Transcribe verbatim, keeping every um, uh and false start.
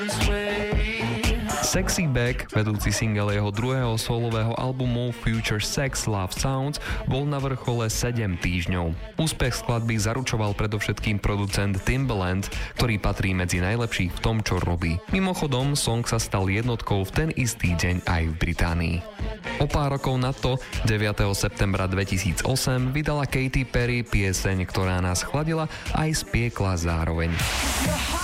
Sexy Back, vedúci single jeho druhého solového albumu Future Sex Love Sounds, bol na vrchole sedem týždňov. Úspech skladby zaručoval predovšetkým producent Timbaland, ktorý patrí medzi najlepších v tom, čo robí. Mimochodom, song sa stal jednotkou v ten istý deň aj v Británii. O pár rokov na to, deviateho septembra dvetisícosem, vydala Katy Perry pieseň, ktorá nás chladila aj spiekla zároveň.